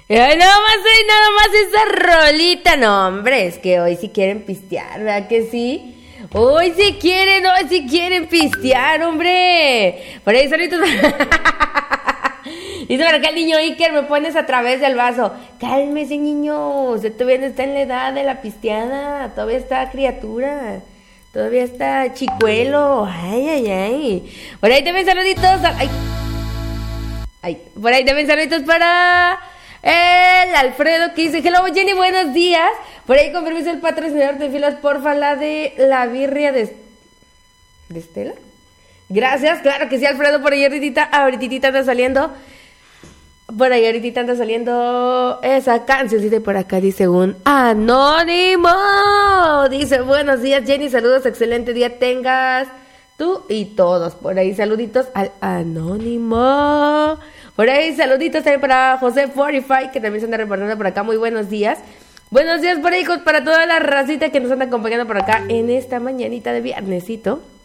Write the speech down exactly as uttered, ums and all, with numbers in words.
Ay, nada más, ay, nada más esa rolita. No, hombre, es que hoy sí quieren pistear, ¿verdad que sí? Hoy sí quieren, hoy sí quieren pistear, hombre. Por ahí solitos. Dice por acá el niño Iker, me pones a través del vaso. Cálmese, niño. Usted todavía no está en la edad de la pisteada. Todavía está criatura. Todavía está chicuelo. Ay, ay, ay. Por ahí también saluditos. Ay. Ay. Por ahí también saluditos para el Alfredo que dice: hello, Jenny, buenos días. Por ahí con permiso el patrocinador de filas, porfa, la de la birria de... ¿De Estela? Gracias, claro que sí, Alfredo. Por ahí ahorita, ahorita anda saliendo. Por ahí ahorita anda saliendo esa canción. Dice por acá, dice un anónimo. Dice: buenos días, Jenny, saludos, excelente día tengas tú y todos. Por ahí saluditos al anónimo. Por ahí saluditos también para José cuarenta y cinco, que también se anda reportando por acá. Muy buenos días. Buenos días por ahí para toda la racita que nos anda acompañando por acá en esta mañanita de viernesito.